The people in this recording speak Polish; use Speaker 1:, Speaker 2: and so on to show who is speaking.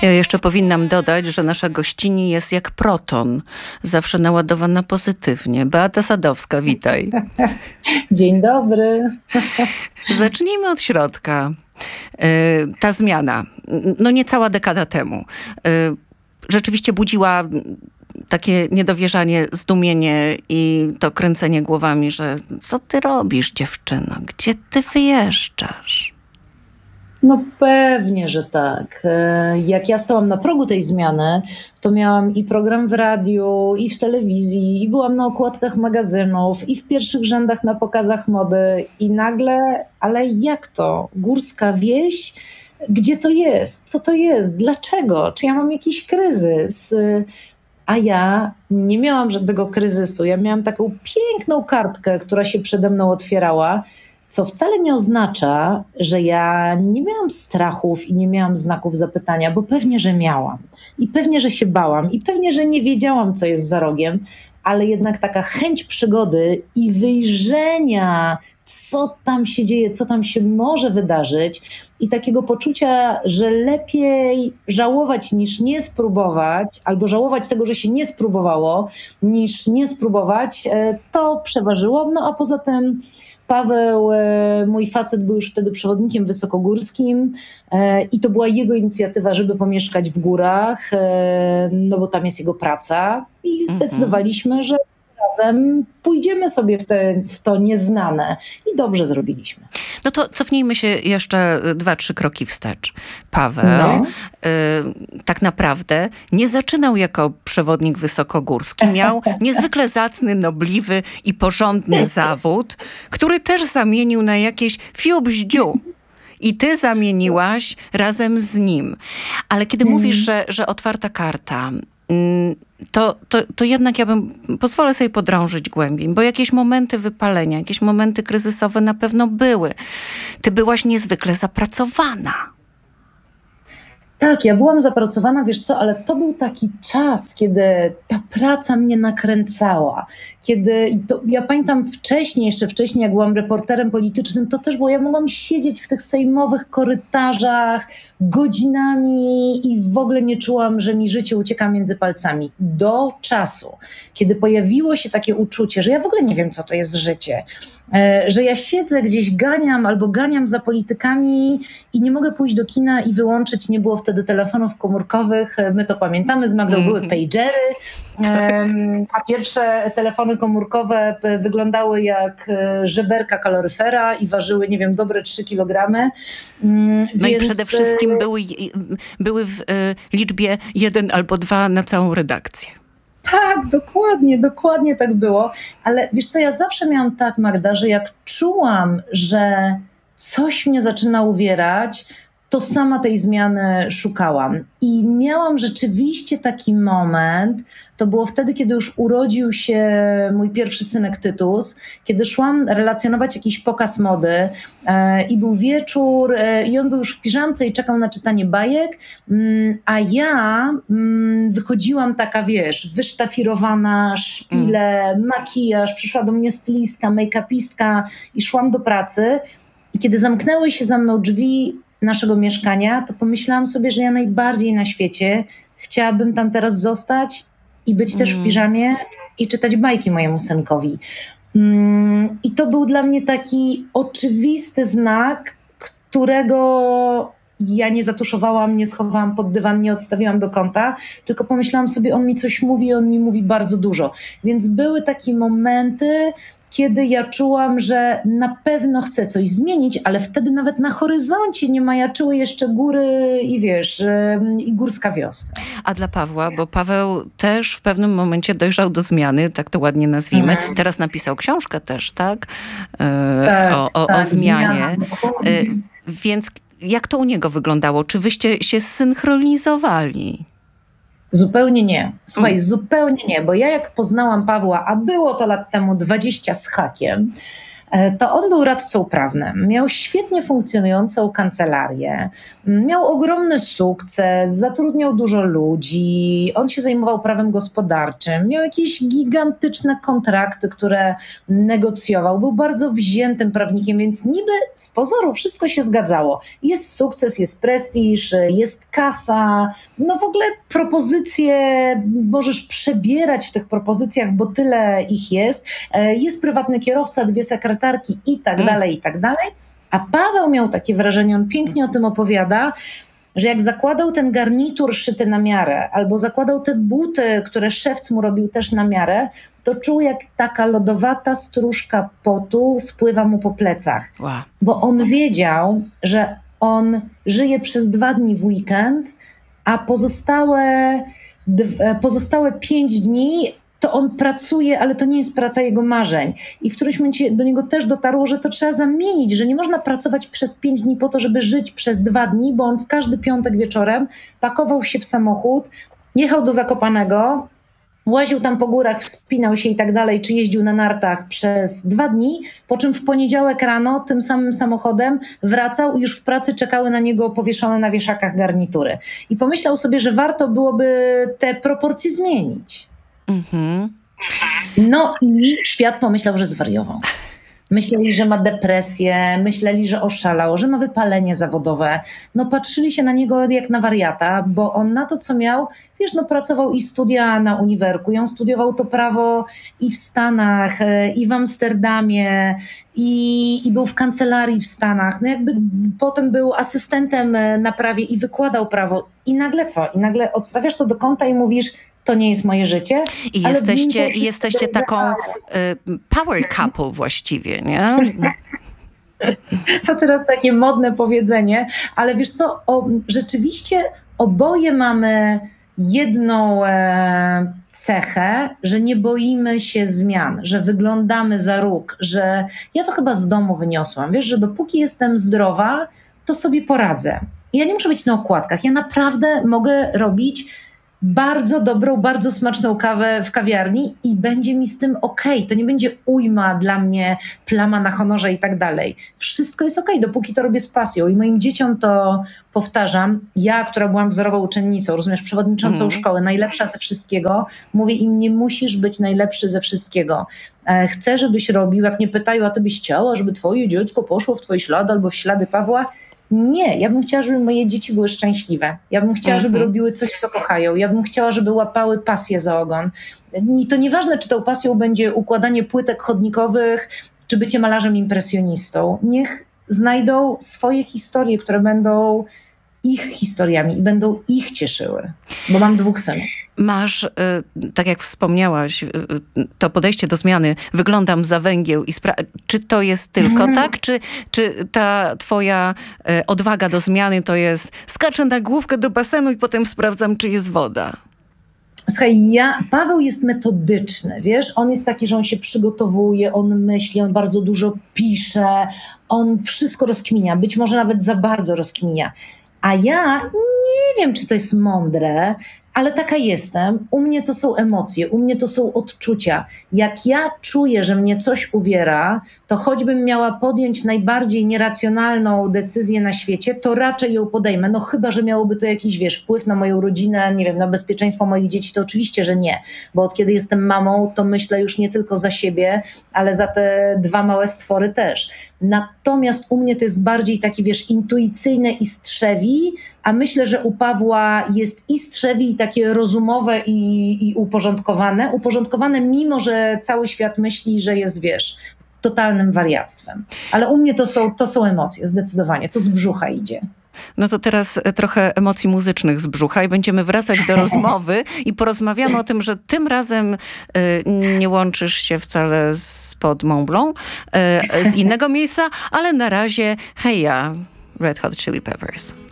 Speaker 1: Ja jeszcze powinnam dodać, że nasza gościni jest jak proton, zawsze naładowana pozytywnie. Beata Sadowska, witaj.
Speaker 2: Dzień dobry.
Speaker 1: Zacznijmy od środka. Ta zmiana, no niecała dekada temu, rzeczywiście budziła takie niedowierzanie, zdumienie i to kręcenie głowami, że co ty robisz, dziewczyno? Gdzie ty wyjeżdżasz?
Speaker 2: No pewnie, że tak. Jak ja stałam na progu tej zmiany, to miałam i program w radiu, i w telewizji, i byłam na okładkach magazynów, i w pierwszych rzędach na pokazach mody. I nagle, ale jak to? Górska wieś? Gdzie to jest? Co to jest? Dlaczego? Czy ja mam jakiś kryzys? A ja nie miałam żadnego kryzysu. Ja miałam taką piękną kartkę, która się przede mną otwierała, co wcale nie oznacza, że ja nie miałam strachów i nie miałam znaków zapytania, bo pewnie, że miałam. I pewnie, że się bałam. I pewnie, że nie wiedziałam, co jest za rogiem, ale jednak taka chęć przygody i wyjrzenia, co tam się dzieje, co tam się może wydarzyć i takiego poczucia, że lepiej żałować niż nie spróbować, albo żałować tego, że się nie spróbowało, niż nie spróbować, to przeważyło. No a poza tym Paweł, mój facet, był już wtedy przewodnikiem wysokogórskim i to była jego inicjatywa, żeby pomieszkać w górach, no bo tam jest jego praca i zdecydowaliśmy, że razem pójdziemy sobie w to nieznane i dobrze zrobiliśmy.
Speaker 1: No to cofnijmy się jeszcze 2-3 kroki wstecz. Paweł tak naprawdę nie zaczynał jako przewodnik wysokogórski. Miał niezwykle zacny, nobliwy i porządny zawód, który też zamienił na jakieś fiu-bździu. I ty zamieniłaś razem z nim. Ale kiedy mówisz, że otwarta karta, to jednak pozwolę sobie podrążyć głębiej, bo jakieś momenty wypalenia, jakieś momenty kryzysowe na pewno były. Ty byłaś niezwykle zapracowana.
Speaker 2: Tak, ja byłam zapracowana, wiesz co, ale to był taki czas, kiedy ta praca mnie nakręcała. Ja pamiętam jeszcze wcześniej, jak byłam reporterem politycznym, to też było, ja mogłam siedzieć w tych sejmowych korytarzach godzinami i w ogóle nie czułam, że mi życie ucieka między palcami. Do czasu, kiedy pojawiło się takie uczucie, że ja w ogóle nie wiem, co to jest życie, że ja siedzę gdzieś, ganiam za politykami i nie mogę pójść do kina i wyłączyć. Nie było wtedy telefonów komórkowych, my to pamiętamy, z Magdą były pagery, a pierwsze telefony komórkowe wyglądały jak żeberka kaloryfera i ważyły, nie wiem, dobre 3 kilogramy.
Speaker 1: No i przede wszystkim były w liczbie 1 albo 2 na całą redakcję.
Speaker 2: Tak, dokładnie tak było. Ale wiesz co, ja zawsze miałam tak, Magda, że jak czułam, że coś mnie zaczyna uwierać, to sama tej zmiany szukałam. I miałam rzeczywiście taki moment, to było wtedy, kiedy już urodził się mój pierwszy synek Tytus, kiedy szłam relacjonować jakiś pokaz mody i był wieczór i on był już w piżamce i czekał na czytanie bajek, a ja wychodziłam taka, wiesz, wysztafirowana, szpile, makijaż, przyszła do mnie stylistka, make-upistka i szłam do pracy i kiedy zamknęły się za mną drzwi naszego mieszkania, to pomyślałam sobie, że ja najbardziej na świecie chciałabym tam teraz zostać i być też w piżamie i czytać bajki mojemu synkowi. I to był dla mnie taki oczywisty znak, którego ja nie zatuszowałam, nie schowałam pod dywan, nie odstawiłam do kąta, tylko pomyślałam sobie, on mi coś mówi, on mi mówi bardzo dużo. Więc były takie momenty, kiedy ja czułam, że na pewno chcę coś zmienić, ale wtedy nawet na horyzoncie nie majaczyły jeszcze góry i wiesz, i górska wioska.
Speaker 1: A dla Pawła, bo Paweł też w pewnym momencie dojrzał do zmiany, tak to ładnie nazwijmy. Teraz napisał książkę też, tak? O zmianie. Więc jak to u niego wyglądało? Czy wyście się zsynchronizowali?
Speaker 2: Zupełnie nie. Słuchaj, zupełnie nie, bo ja jak poznałam Pawła, a było to lat temu 20 z hakiem, to on był radcą prawnym. Miał świetnie funkcjonującą kancelarię, miał ogromny sukces, zatrudniał dużo ludzi, on się zajmował prawem gospodarczym, miał jakieś gigantyczne kontrakty, które negocjował, był bardzo wziętym prawnikiem, więc niby z pozoru wszystko się zgadzało. Jest sukces, jest prestiż, jest kasa, no w ogóle propozycje, możesz przebierać w tych propozycjach, bo tyle ich jest. Jest prywatny kierowca, 2 sekretarki i tak dalej, i tak dalej. A Paweł miał takie wrażenie, on pięknie o tym opowiada, że jak zakładał ten garnitur szyty na miarę, albo zakładał te buty, które szewc mu robił też na miarę, to czuł, jak taka lodowata stróżka potu spływa mu po plecach.
Speaker 1: Wow.
Speaker 2: Bo on wiedział, że on żyje przez 2 dni w weekend, a pozostałe 5 dni to on pracuje, ale to nie jest praca jego marzeń. I w którymś momencie do niego też dotarło, że to trzeba zamienić, że nie można pracować przez 5 dni po to, żeby żyć przez 2 dni, bo on w każdy piątek wieczorem pakował się w samochód, jechał do Zakopanego, łaził tam po górach, wspinał się i tak dalej, czy jeździł na nartach przez 2 dni, po czym w poniedziałek rano tym samym samochodem wracał i już w pracy czekały na niego powieszone na wieszakach garnitury. I pomyślał sobie, że warto byłoby te proporcje zmienić. No i świat pomyślał, że zwariował. Myśleli, że ma depresję, myśleli, że oszalał, że ma wypalenie zawodowe. No patrzyli się na niego jak na wariata, bo on na to, co miał, wiesz, no pracował i studia na uniwerku, i on studiował to prawo i w Stanach, i w Amsterdamie, i był w kancelarii w Stanach. No jakby potem był asystentem na prawie i wykładał prawo. I nagle co? I nagle odstawiasz to do kąta i mówisz, to nie jest moje życie.
Speaker 1: I jesteście taką power couple właściwie, nie?
Speaker 2: To teraz takie modne powiedzenie, ale wiesz co, rzeczywiście oboje mamy jedną cechę, że nie boimy się zmian, że wyglądamy za róg, że ja to chyba z domu wyniosłam, wiesz, że dopóki jestem zdrowa, to sobie poradzę. I ja nie muszę być na okładkach, ja naprawdę mogę robić bardzo dobrą, bardzo smaczną kawę w kawiarni i będzie mi z tym okej. To nie będzie ujma dla mnie, plama na honorze i tak dalej. Wszystko jest okej, dopóki to robię z pasją. I moim dzieciom to powtarzam. Ja, która byłam wzorową uczennicą, rozumiesz, przewodniczącą szkoły, najlepsza ze wszystkiego, mówię im, nie musisz być najlepszy ze wszystkiego. Chcę, żebyś robił, jak mnie pytają, a ty byś chciała, żeby twoje dziecko poszło w twoje ślady albo w ślady Pawła? Nie, ja bym chciała, żeby moje dzieci były szczęśliwe. Ja bym chciała, żeby robiły coś, co kochają. Ja bym chciała, żeby łapały pasję za ogon. I to nieważne, czy tą pasją będzie układanie płytek chodnikowych, czy bycie malarzem impresjonistą. Niech znajdą swoje historie, które będą ich historiami i będą ich cieszyły. Bo mam 2 synów.
Speaker 1: Masz, tak jak wspomniałaś, to podejście do zmiany, wyglądam za węgieł czy to jest tylko tak? Czy ta twoja odwaga do zmiany to jest skaczę na główkę do basenu i potem sprawdzam, czy jest woda?
Speaker 2: Słuchaj, Paweł jest metodyczny, wiesz, on jest taki, że on się przygotowuje, on myśli, on bardzo dużo pisze, on wszystko rozkminia, być może nawet za bardzo rozkminia. A ja nie wiem, czy to jest mądre, ale taka jestem. U mnie to są emocje, u mnie to są odczucia. Jak ja czuję, że mnie coś uwiera, to choćbym miała podjąć najbardziej nieracjonalną decyzję na świecie, to raczej ją podejmę. No chyba, że miałoby to jakiś, wiesz, wpływ na moją rodzinę, nie wiem, na bezpieczeństwo moich dzieci, to oczywiście, że nie. Bo od kiedy jestem mamą, to myślę już nie tylko za siebie, ale za te 2 małe stwory też. Natomiast u mnie to jest bardziej taki, wiesz, intuicyjne i strzewi, a myślę, że u Pawła jest i strzewi, i takie rozumowe i uporządkowane. Uporządkowane, mimo że cały świat myśli, że jest, wiesz, totalnym wariactwem. Ale u mnie to są emocje, zdecydowanie. To z brzucha idzie.
Speaker 1: No to teraz trochę emocji muzycznych z brzucha i będziemy wracać do rozmowy i porozmawiamy o tym, że tym razem nie łączysz się wcale z Pod Mont Blanc, z innego miejsca, ale na razie Hey Ya, Red Hot Chili Peppers.